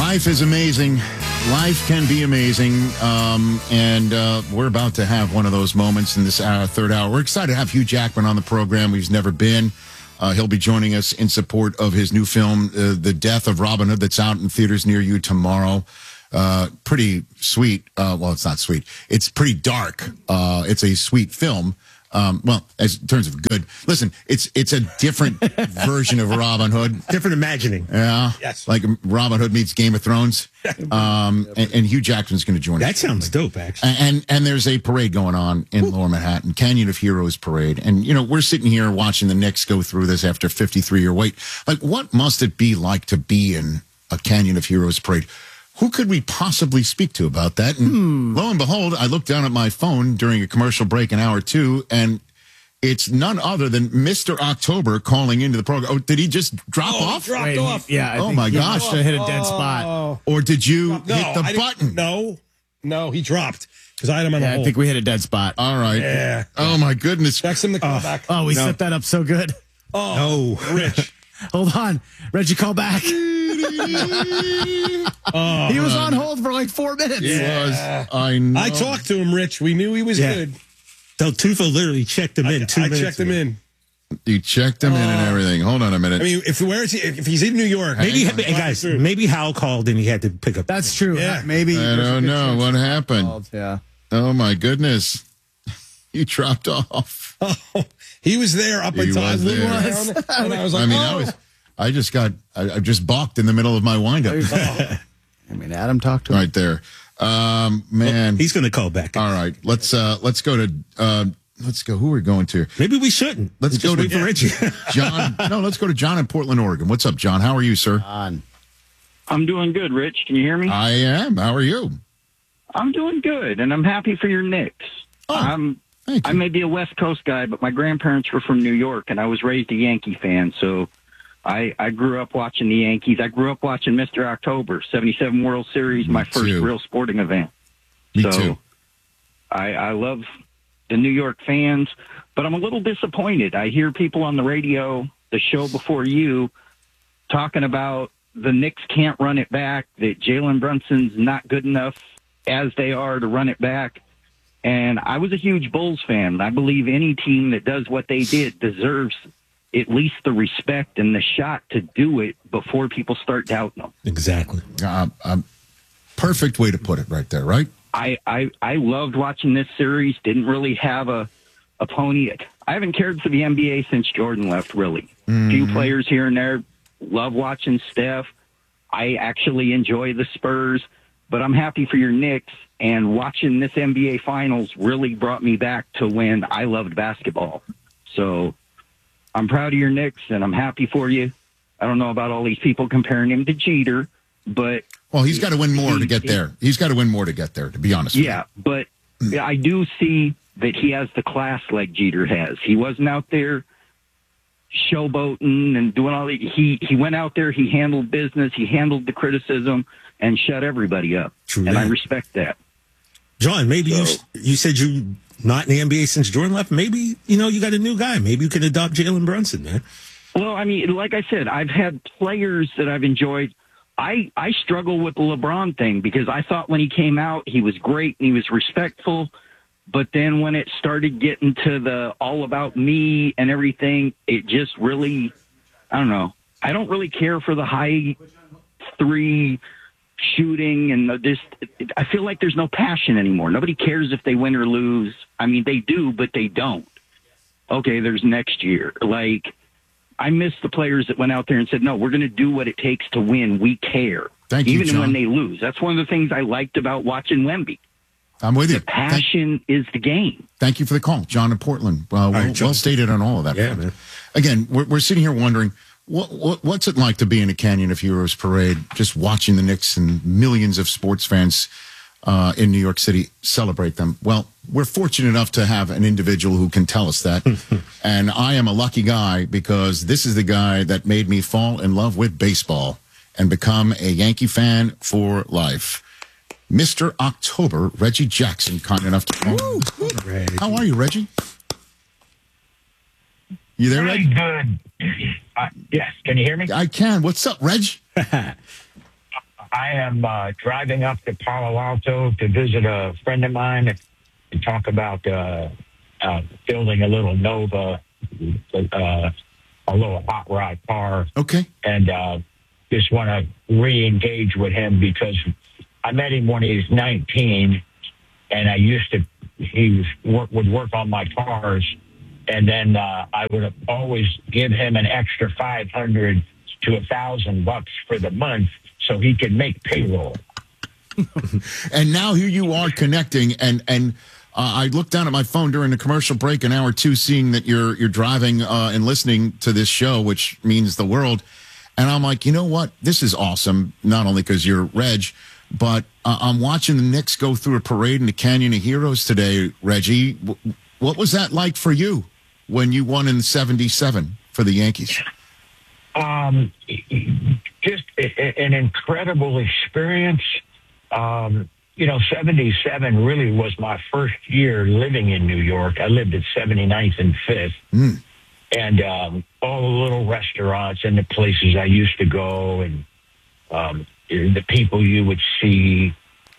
Life is amazing. Life can be amazing. And we're about to have one of those moments in this third hour. We're excited to have Hugh Jackman on the program. He's never been. He'll be joining us in support of his new film, The Death of Robin Hood, that's out in theaters near you tomorrow. Pretty sweet. Well, it's not sweet. It's pretty dark. It's a sweet film. Well, as in terms of good, listen, it's a different version of Robin Hood. Different imagining. Yeah. Yes. Like Robin Hood meets Game of Thrones. And Hugh Jackman's going to join us. That sounds dope, actually. And there's a parade going on in Lower Manhattan, Canyon of Heroes parade. And, you know, we're sitting here watching the Knicks go through this after a 53-year wait. Like, what must it be like to be in a Canyon of Heroes parade? Who could we possibly speak to about that? And lo and behold, I looked down at my phone during a commercial break in hour two, and it's none other than Mr. October calling into the program. Oh, did he just drop off? Dropped off. Yeah. Oh, my gosh. Hit a dead spot. Or did you No, hit the I didn't- button? No, he dropped because I had him on the Yeah, I hold. think we hit a dead spot. All right. Yeah. Oh, my goodness. Text him to come back. Oh, we set that up so good. Oh, no, Rich. Hold on. Reggie, call back. He was on hold for like 4 minutes. He was. I know. I talked to him, Rich. We knew he was Yeah. good. Del Tufo literally checked him in 2 I minutes checked him ago. in. You checked him in and everything. Hold on a minute. I mean, where is he? If he's in New York, Maybe, Hang on. hey guys, maybe Hal called and he had to pick up. That's true. Yeah. Maybe. I don't know what happened. Yeah. Oh, my goodness. You dropped off. oh, he was there up He until I was looked there. around, and I was like, I mean, I just balked in the middle of my windup I mean, Adam talked to him. right there. Man. He's going to call back. All right. Let's go to, who are we going to? Maybe we shouldn't. Let's Just go to wait for Reggie. John. No, let's go to John in Portland, Oregon. What's up, John? How are you, sir? I'm doing good, Rich. Can you hear me? I am. How are you? I'm doing good, and I'm happy for your Knicks. Thank I you. may be a West Coast guy, but my grandparents were from New York, and I was raised a Yankee fan, so I grew up watching the Yankees. I grew up watching Mr. October, 77 World Series, my first too. real sporting event. Me so too. I love the New York fans, but I'm a little disappointed. I hear people on the radio, the show before you, talking about the Knicks can't run it back, that Jalen Brunson's not good enough as they are to run it back. And I was a huge Bulls fan. I believe any team that does what they did deserves at least the respect and the shot to do it before people start doubting them. Exactly. Perfect way to put it right there, right? I loved watching this series. Didn't really have a pony. I haven't cared for the NBA since Jordan left, really. Few players here and there. Love watching Steph. I actually enjoy the Spurs, but I'm happy for your Knicks. And watching this NBA Finals really brought me back to when I loved basketball. So I'm proud of your Knicks, and I'm happy for you. I don't know about all these people comparing him to Jeter, but... Well, he's got to win more to get there. He's got to win more to get there, to be honest with you. Yeah, but I do see that he has the class like Jeter has. He wasn't out there showboating and doing all that. He went out there, he handled business, he handled the criticism, and shut everybody up. True and that. I respect that. John, maybe you said you not in the NBA since Jordan left. Maybe, you got a new guy. Maybe you could adopt Jalen Brunson, man. Well, I mean, like I said, I've had players that I've enjoyed. I struggle with the LeBron thing because I thought when he came out, he was great and he was respectful. But then when it started getting to the all about me and everything, it just really, I don't know. I don't really care for the high three shooting and I feel like there's no passion anymore. Nobody cares if they win or lose. I mean, they do, but they don't. Okay, there's next year. Like, I miss the players that went out there and said, no, we're going to do what it takes to win. We care. Thank you, even John. when they lose. That's one of the things I liked about watching Wemby. I'm with you. The passion is the game. Thank you for the call, John in Portland. Well stated on all of that. Yeah, front. man. Again, we're sitting here wondering, what's it like to be in a Canyon of Heroes parade, just watching the Knicks and millions of sports fans in New York City celebrate them? Well, we're fortunate enough to have an individual who can tell us that. And I am a lucky guy because this is the guy that made me fall in love with baseball and become a Yankee fan for life. Mr. October, Reggie Jackson, kind enough to call. How are you, Reggie? You there, Very Reg? good. Yes. Can you hear me? I can. What's up, Reg? I am driving up to Palo Alto to visit a friend of mine and talk about building a little Nova, a little hot rod car. Okay. And just want to re-engage with him because I met him when he was 19, and he would work on my cars, and then I would always give him an extra $500 to $1,000 for the month so he could make payroll. And now here you are connecting, and I looked down at my phone during the commercial break in hour 2, seeing that you're driving and listening to this show, which means the world. And I'm like, you know what? This is awesome. Not only because you're Reg, but I'm watching the Knicks go through a parade in the Canyon of Heroes today. Reggie, what was that like for you when you won in '77 for the Yankees? Just an incredible experience. 77 really was my first year living in New York. I lived at 79th and 5th. And all the little restaurants and the places I used to go, and the people you would see,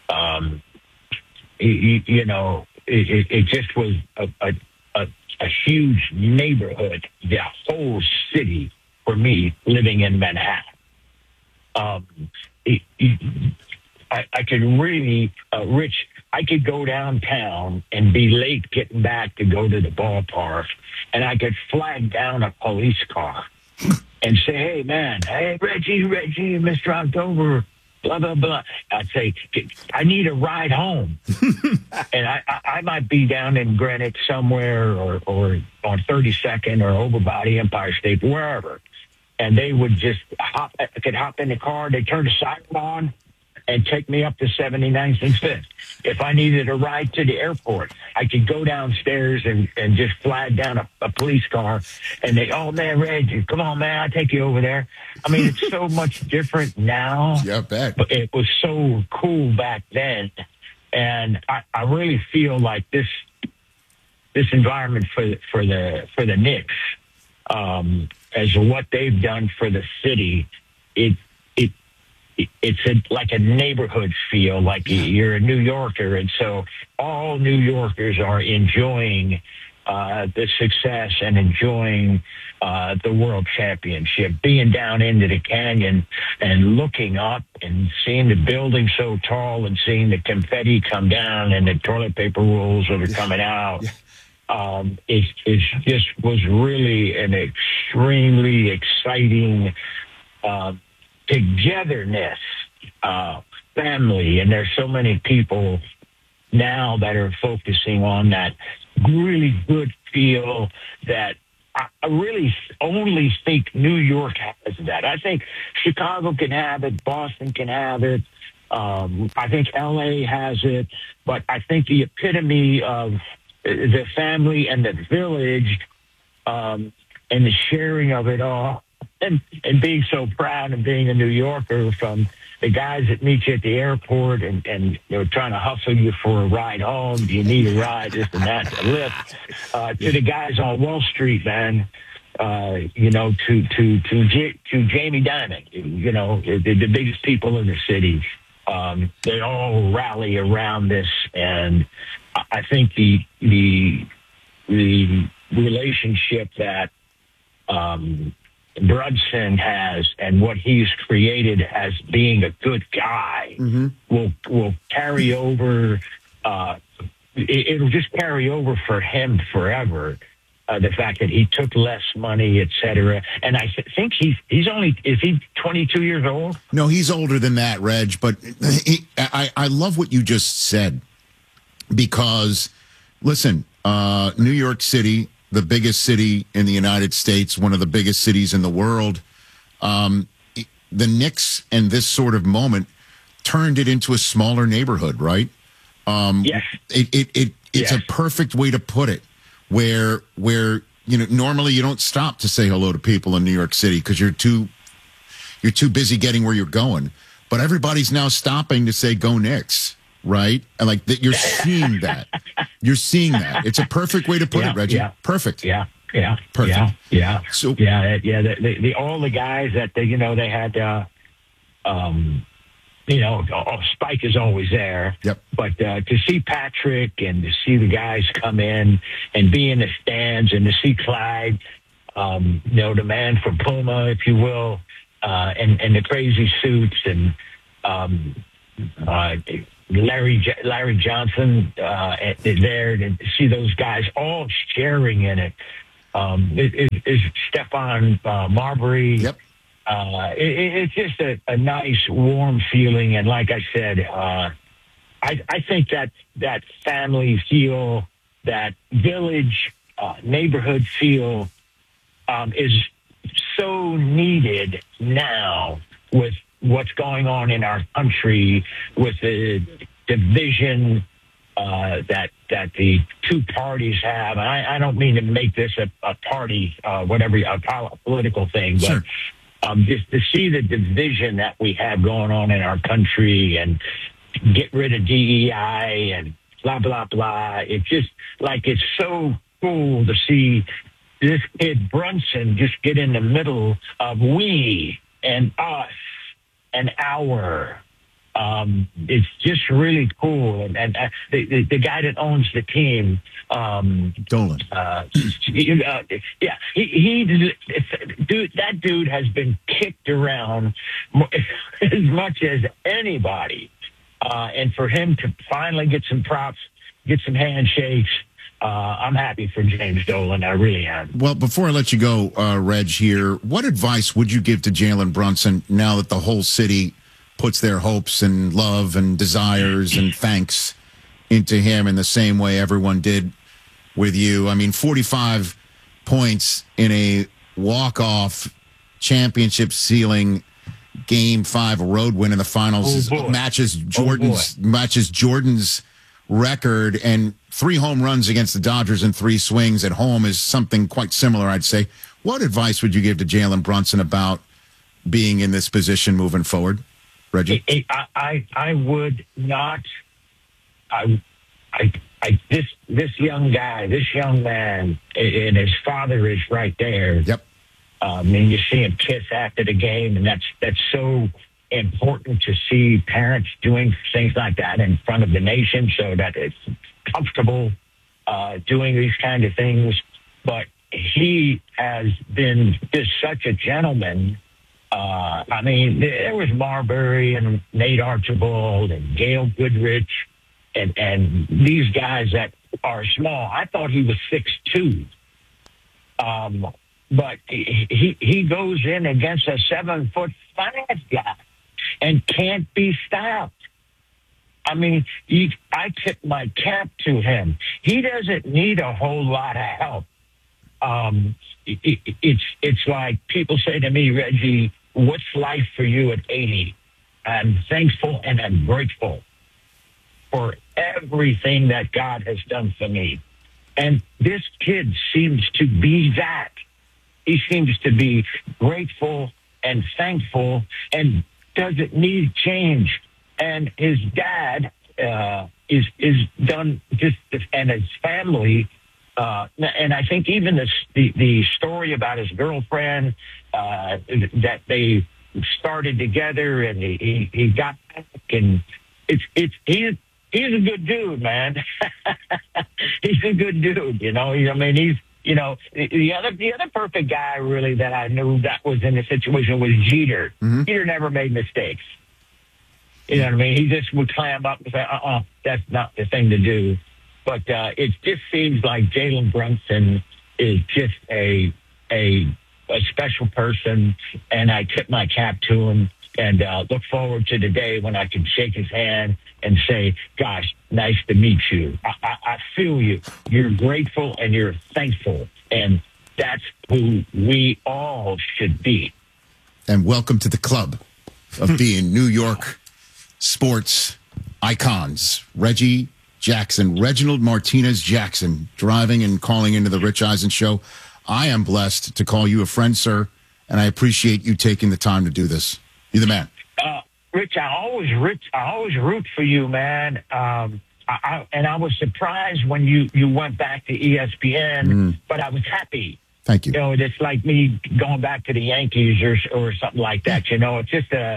it just was a huge neighborhood, the whole city for me living in Manhattan. I could really, Rich, I could go downtown and be late getting back to go to the ballpark, and I could flag down a police car and say, hey, man, hey, Reggie, Mr. October, blah, blah, blah. I'd say, I need a ride home. And I might be down in Greenwich somewhere or on 32nd or over by the Empire State, wherever. And they would just hop in the car, they'd turn the siren on, and take me up to 79th and 5th. If I needed a ride to the airport, I could go downstairs and just flag down a police car, and they, oh, man, Reg, come on, man, I'll take you over there. I mean, it's so much different now. Yeah, I bet. But it was so cool back then, and I really feel like this environment for the Knicks, as what they've done for the city, it's like a neighborhood feel, like you're a New Yorker. And so all New Yorkers are enjoying the success and enjoying the world championship, being down into the canyon and looking up and seeing the building so tall and seeing the confetti come down and the toilet paper rolls that are coming out. It just was really an extremely exciting togetherness, family, and there's so many people now that are focusing on that really good feel that I really only think New York has that. I think Chicago can have it, Boston can have it, I think LA has it, but I think the epitome of the family and the village and the sharing of it all, and being so proud of being a New Yorker, from the guys that meet you at the airport and trying to hustle you for a ride home. Do you need a ride? This and that, a lift. To the guys on Wall Street, man. To Jamie Dimon. The biggest people in the city. They all rally around this, and I think the relationship that Brunson has and what he's created as being a good guy will carry over. It'll just carry over for him forever. The fact that he took less money, et cetera. And I think he's only, is he 22 years old? No, he's older than that, Reg. But I love what you just said, because, listen, New York City, the biggest city in the United States, one of the biggest cities in the world. The Knicks and this sort of moment turned it into a smaller neighborhood, right? Yes. It's a perfect way to put it, where normally you don't stop to say hello to people in New York City because you're too busy getting where you're going. But everybody's now stopping to say go Knicks. Right? And like that, you're seeing that. You're seeing that. It's a perfect way to put it, Reggie. Yeah. Perfect. Yeah. Perfect. Yeah. So all the guys that they had Spike is always there. Yep. But to see Patrick and to see the guys come in and be in the stands and to see Clyde, the man from Puma, if you will, and the crazy suits and Larry Johnson there, to see those guys all sharing in it. Is Stephon Marbury. Yep. It's just a nice, warm feeling. And like I said, I think that family feel, that village, neighborhood feel is so needed now with what's going on in our country, with the division that the two parties have. And I don't mean to make this a party, a political thing, but sure. Just to see the division that we have going on in our country and get rid of DEI and blah, blah, blah. It's just like, it's so cool to see this kid Brunson just get in the middle of we and us and our. It's just really cool. And the guy that owns the team, Dolan. That dude has been kicked around as much as anybody. And for him to finally get some props, get some handshakes, I'm happy for James Dolan. I really am. Well, before I let you go, Reg, here, what advice would you give to Jalen Brunson now that the whole city puts their hopes and love and desires and thanks into him in the same way everyone did with you? I mean, 45 points in a walk-off championship ceiling Game 5 road win in the finals matches Jordan's record, and 3 home runs against the Dodgers and 3 swings at home is something quite similar, I'd say. What advice would you give to Jalen Brunson about being in this position moving forward, Reggie? I would not. This young guy, this young man, and his father is right there. Yep. And you see him kiss after the game, and that's so important to see parents doing things like that in front of the nation, so that it's comfortable doing these kind of things. But he has been just such a gentleman. I mean, there was Marbury and Nate Archibald and Gail Goodrich and these guys that are small. I thought he was 6'2". But he goes in against a 7'5" guy and can't be stopped. I mean, I tip my cap to him. He doesn't need a whole lot of help. It's like people say to me, Reggie, what's life for you at 80? I'm thankful and I'm grateful for everything that God has done for me. And this kid seems to be that. He seems to be grateful and thankful and doesn't need change. And his dad is done just, and his family. And I think even the story about his girlfriend that they started together and he got back, and he's a good dude, man. He's a good dude, you know. I mean, he's, you know, the other perfect guy really that I knew that was in the situation was Jeter. Mm-hmm. Jeter never made mistakes. You know what I mean? He just would clam up and say, that's not the thing to do. But it just seems like Jalen Brunson is just a special person, and I tip my cap to him and look forward to the day when I can shake his hand and say, gosh, nice to meet you. I feel you. You're grateful and you're thankful, and that's who we all should be. And welcome to the club of being New York sports icons. Reggie Jackson, Reginald Martinez Jackson, driving and calling into the Rich Eisen Show. I am blessed to call you a friend, sir, and I appreciate you taking the time to do this. You're the man. Rich, I always root for you, man. And I was surprised when you went back to ESPN, but I was happy. Thank you. You know, it's like me going back to the Yankees or something like that. You know, it's just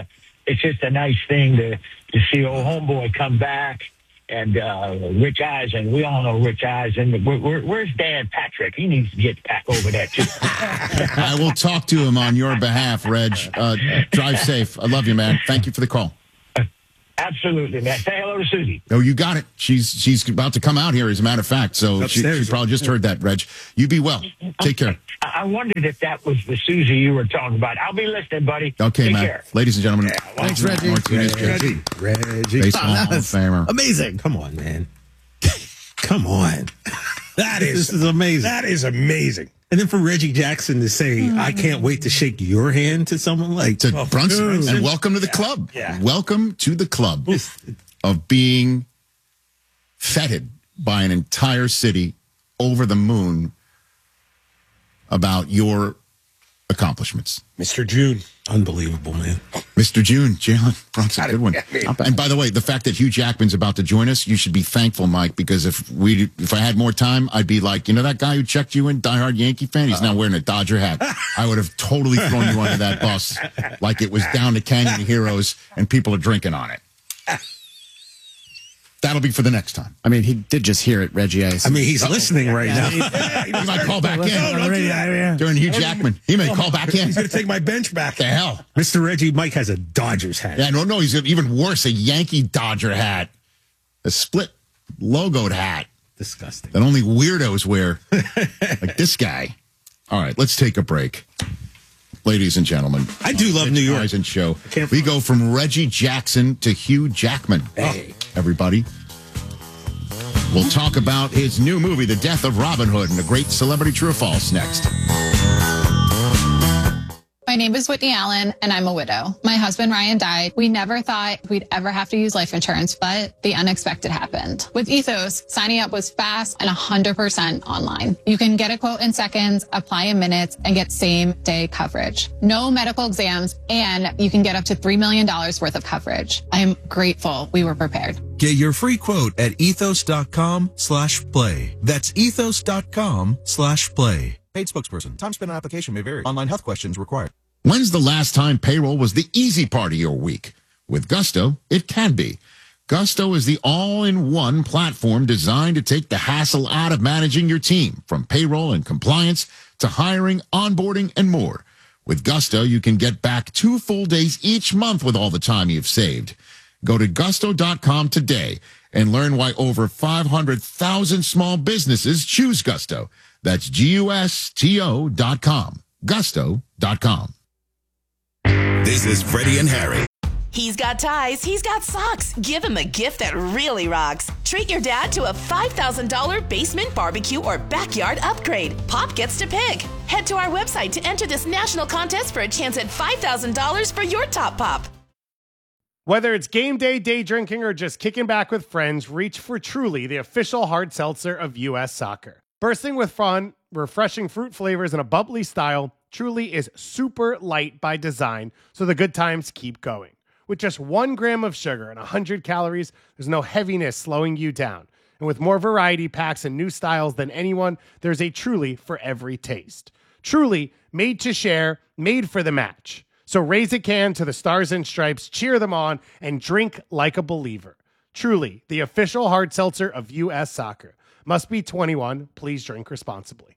it's just a nice thing to see old homeboy come back. And Rich Eisen, we all know Rich Eisen. Where's Dan Patrick? He needs to get back over there, too. I will talk to him on your behalf, Reg. Drive safe. I love you, man. Thank you for the call. Absolutely, man. Say hello to Susie. Oh, you got it. She's about to come out here, as a matter of fact. So she probably just heard that, Reg. You be well. Take care. I wondered if that was the Susie you were talking about. I'll be listening, buddy. Okay, Take man. care. Ladies and gentlemen. Thanks, Reggie. Martinez, Reggie. Baseball Hall of Famer. Amazing. Come on, man. Come on. This is amazing. That is amazing. And then for Reggie Jackson to say, I can't wait to shake your hand to someone like To Brunson. dude. And welcome to the club. Yeah. Welcome to the club of being feted by an entire city over the moon about your accomplishments. Mr. June. Unbelievable, man. Mr. June, Jalen Brunson, good one. And by the way, the fact that Hugh Jackman's about to join us, you should be thankful, Mike, because if I had more time, I'd be like, you know that guy who checked you in, diehard Yankee fan? He's now wearing a Dodger hat. I would have totally thrown you under that bus like it was down to Canyon Heroes and people are drinking on it. That'll be for the next time. I mean, he did just hear it, Reggie Ice. I mean, he's listening right now. He might call back On the radio, yeah. in during Hugh Jackman. He may call back in. He's going to take my bench back. The hell? Mr. Reggie Mike has a Dodgers hat. Yeah, no, he's even worse, a Yankee Dodger hat. A split logoed hat Disgusting. that only weirdos wear, like this guy. All right, let's take a break. Ladies and gentlemen. I do love New York. Eisen Show. We go from Reggie Jackson to Hugh Jackman. Hey. Everybody. We'll talk about his new movie, The Death of Robin Hood, and a great celebrity true or false next. My name is Whitney Allen, and I'm a widow. My husband, Ryan, died. We never thought we'd ever have to use life insurance, but the unexpected happened. With Ethos, signing up was fast and 100% online. You can get a quote in seconds, apply in minutes, and get same-day coverage. No medical exams, and you can get up to $3 million worth of coverage. I am grateful we were prepared. Get your free quote at ethos.com/play. That's ethos.com/play. Paid spokesperson. Time spent on application may vary. Online health questions required. When's the last time payroll was the easy part of your week? With Gusto, it can be. Gusto is the all-in-one platform designed to take the hassle out of managing your team, from payroll and compliance to hiring, onboarding, and more. With Gusto, you can get back 2 full days each month with all the time you've saved. Go to gusto.com today and learn why over 500,000 small businesses choose Gusto. That's GUSTO.com. Gusto.com. This is Freddie and Harry. He's got ties, he's got socks. Give him a gift that really rocks. Treat your dad to a $5,000 basement barbecue or backyard upgrade. Pop gets to pick. Head to our website to enter this national contest for a chance at $5,000 for your top pop. Whether it's game day, day drinking, or just kicking back with friends, reach for Truly, the official hard seltzer of U.S. Soccer. Bursting with fun, refreshing fruit flavors, and a bubbly style, Truly is super light by design, so the good times keep going. With just 1 gram of sugar and 100 calories, there's no heaviness slowing you down. And with more variety packs and new styles than anyone, there's a Truly for every taste. Truly, made to share, made for the match. So raise a can to the Stars and Stripes, cheer them on, and drink like a believer. Truly, the official hard seltzer of U.S. Soccer. Must be 21. Please drink responsibly.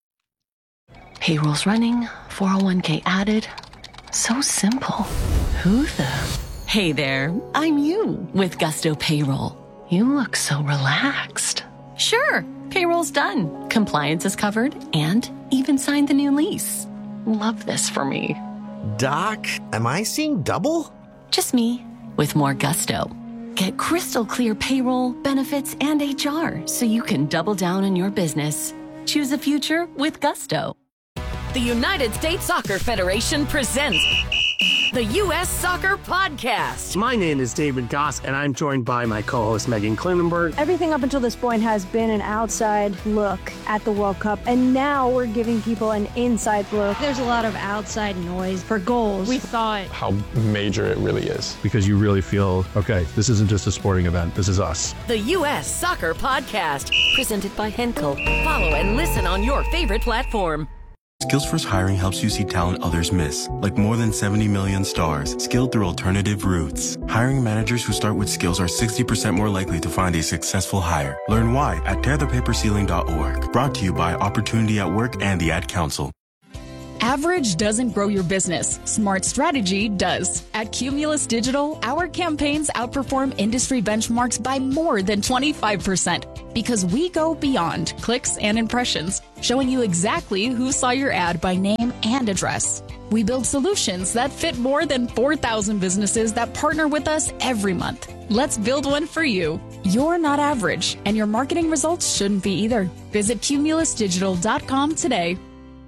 Payroll's running, 401k added. So simple. Who the? Hey there, I'm you with Gusto Payroll. You look so relaxed. Sure, payroll's done. Compliance is covered and even signed the new lease. Love this for me. Doc, am I seeing double? Just me with more Gusto. Get crystal clear payroll, benefits, and HR so you can double down on your business. Choose a future with Gusto. The United States Soccer Federation presents the U.S. Soccer Podcast. My name is David Goss, and I'm joined by my co-host Megan Klinenberg. Everything up until this point has been an outside look at the World Cup, and now we're giving people an inside look. There's a lot of outside noise for goals. We thought how major it really is. Because you really feel, okay, this isn't just a sporting event, this is us. The U.S. Soccer Podcast, presented by Henkel. Follow and listen on your favorite platform. Skills First Hiring helps you see talent others miss, like more than 70 million stars, skilled through alternative routes. Hiring managers who start with skills are 60% more likely to find a successful hire. Learn why at tearthepaperceiling.org. Brought to you by Opportunity at Work and the Ad Council. Average doesn't grow your business. Smart strategy does. At Cumulus Digital, our campaigns outperform industry benchmarks by more than 25% because we go beyond clicks and impressions, showing you exactly who saw your ad by name and address. We build solutions that fit more than 4,000 businesses that partner with us every month. Let's build one for you. You're not average, and your marketing results shouldn't be either. Visit cumulusdigital.com today.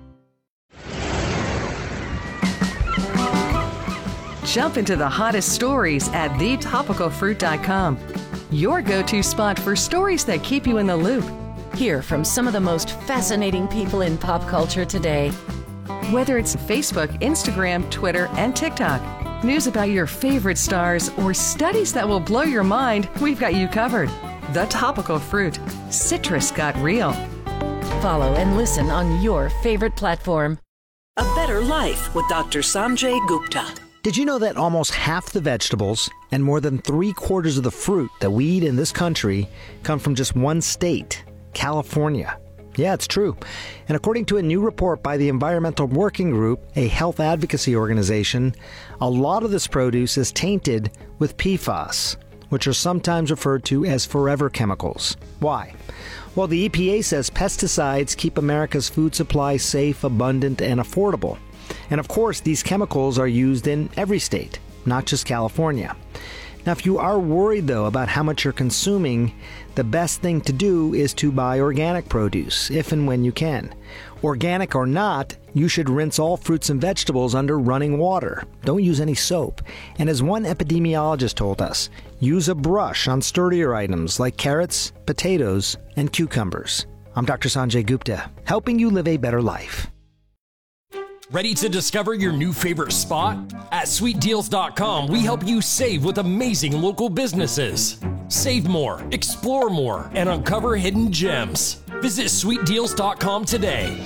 Jump into the hottest stories at thetopicalfruit.com. Your go-to spot for stories that keep you in the loop. Hear from some of the most fascinating people in pop culture today. Whether it's Facebook, Instagram, Twitter, and TikTok, news about your favorite stars, or studies that will blow your mind, we've got you covered. The Topical Fruit. Citrus got real. Follow and listen on your favorite platform. A Better Life with Dr. Sanjay Gupta. Did you know that almost half the vegetables and more than 3/4 of the fruit that we eat in this country come from just one state, California? Yeah, it's true. And according to a new report by the Environmental Working Group, a health advocacy organization, a lot of this produce is tainted with PFAS, which are sometimes referred to as forever chemicals. Why? Well, the EPA says pesticides keep America's food supply safe, abundant, and affordable. And of course, these chemicals are used in every state, not just California. Now, if you are worried, though, about how much you're consuming, the best thing to do is to buy organic produce, if and when you can. Organic or not, you should rinse all fruits and vegetables under running water. Don't use any soap. And as one epidemiologist told us, use a brush on sturdier items like carrots, potatoes, and cucumbers. I'm Dr. Sanjay Gupta, helping you live a better life. Ready to discover your new favorite spot? At sweetdeals.com, we help you save with amazing local businesses. Save more, explore more, and uncover hidden gems. Visit sweetdeals.com today.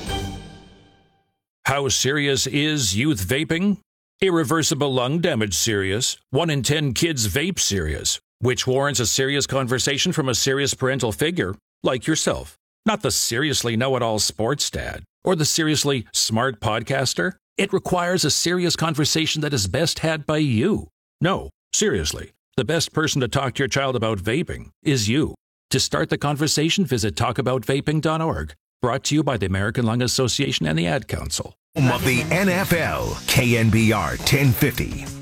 How serious is youth vaping? Irreversible lung damage serious. 1 in 10 kids vape serious, which warrants a serious conversation from a serious parental figure like yourself. Not the seriously know-it-all sports dad or the seriously smart podcaster. It requires a serious conversation that is best had by you. No, seriously, the best person to talk to your child about vaping is you. To start the conversation, visit talkaboutvaping.org. Brought to you by the American Lung Association and the Ad Council. Home of the NFL, KNBR 1050.